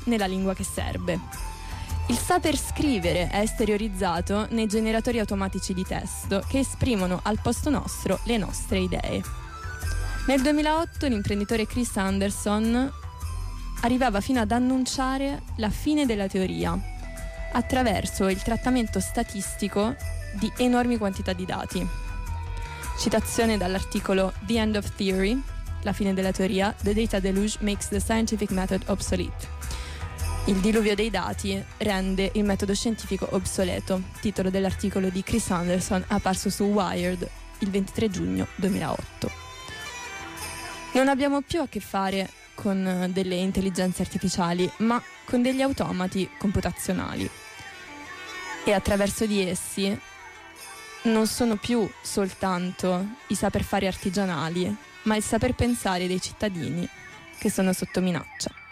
nella lingua che serve. Il saper scrivere è esteriorizzato nei generatori automatici di testo che esprimono al posto nostro le nostre idee. Nel 2008 l'imprenditore Chris Anderson arrivava fino ad annunciare la fine della teoria attraverso il trattamento statistico di enormi quantità di dati. Citazione dall'articolo The End of Theory, la fine della teoria, The Data Deluge makes the scientific method obsolete. Il diluvio dei dati rende il metodo scientifico obsoleto, titolo dell'articolo di Chris Anderson apparso su Wired il 23 giugno 2008. Non abbiamo più a che fare con delle intelligenze artificiali, ma con degli automati computazionali. E attraverso di essi non sono più soltanto i saper fare artigianali, ma il saper pensare dei cittadini che sono sotto minaccia.